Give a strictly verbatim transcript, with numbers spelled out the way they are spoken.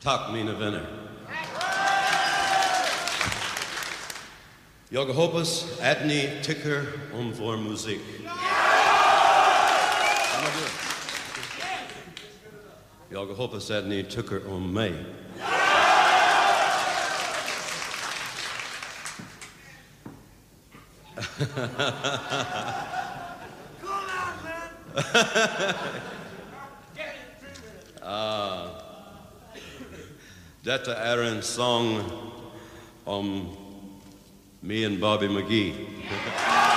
Takk, mine venner. Jeg hoppas at ni tycker om vår musik. Jag hoppas att ni tycker om mig. ah, detta är en sång om me and Bobby McGee.